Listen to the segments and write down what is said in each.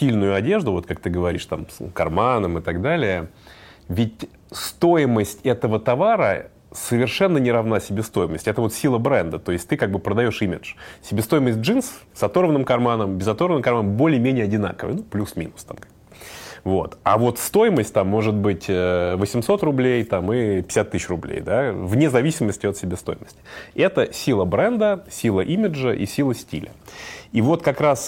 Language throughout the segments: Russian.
стильную одежду, вот как ты говоришь, там, с карманом и так далее, ведь стоимость этого товара совершенно не равна себестоимости. Это вот сила бренда. То есть ты как бы продаешь имидж. Себестоимость джинс с оторванным карманом, без оторванного кармана более-менее одинаковая. Ну, плюс-минус там. Вот. А вот стоимость там может быть 800 рублей там, и 50 тысяч рублей, да, вне зависимости от себестоимости. Это сила бренда, сила имиджа и сила стиля. И вот как раз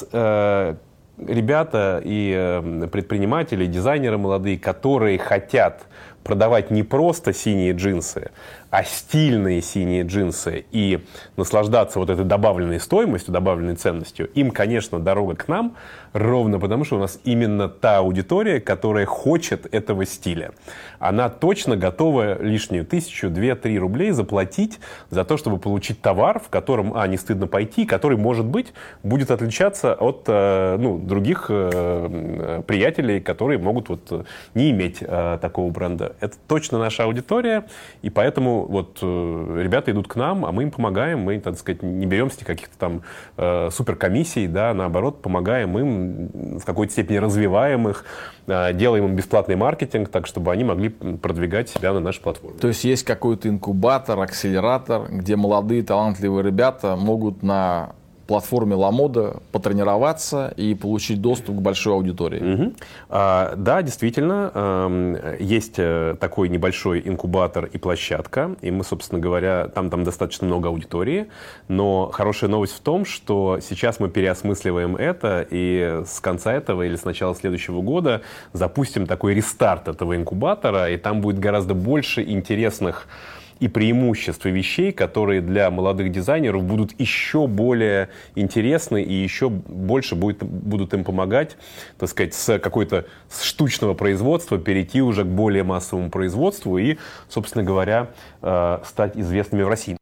ребята и предприниматели, дизайнеры молодые, которые хотят продавать не просто синие джинсы, а стильные синие джинсы и наслаждаться вот этой добавленной стоимостью, добавленной ценностью, им, конечно, дорога к нам ровно потому, что у нас именно та аудитория, которая хочет этого стиля. Она точно готова лишнюю 1000, 2, 3 рублей заплатить за то, чтобы получить товар, в котором, не стыдно пойти, который, может быть, будет отличаться от других приятелей, которые могут вот не иметь такого бренда. Это точно наша аудитория, и поэтому вот ребята идут к нам, а мы им помогаем, мы, так сказать, не беремся каких-то там суперкомиссий, да, наоборот, помогаем им, в какой-то степени развиваем их, делаем им бесплатный маркетинг, так, чтобы они могли продвигать себя на нашей платформе. То есть есть какой-то инкубатор, акселератор, где молодые талантливые ребята могут на платформе LaModa потренироваться и получить доступ к большой аудитории. Угу. Да, действительно, есть такой небольшой инкубатор и площадка, и мы, собственно говоря, там достаточно много аудитории, но хорошая новость в том, что сейчас мы переосмысливаем это, и с конца этого или с начала следующего года запустим такой рестарт этого инкубатора, и там будет гораздо больше интересных и преимуществ и вещей, которые для молодых дизайнеров будут еще более интересны и еще больше будут им помогать, так сказать, с штучного производства перейти уже к более массовому производству и, собственно говоря, стать известными в России.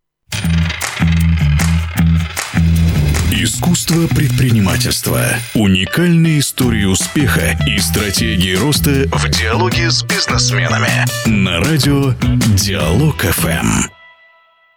Искусство предпринимательства. Уникальные истории успеха и стратегии роста в диалоге с бизнесменами. На радио Диалог ФМ.